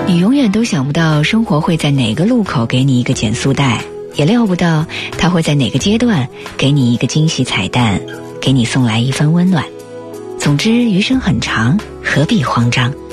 你永远都想不到生活会在哪个路口给你一个减速带，也料不到它会在哪个阶段给你一个惊喜彩蛋，给你送来一份温暖。总之余生很长，何必慌张。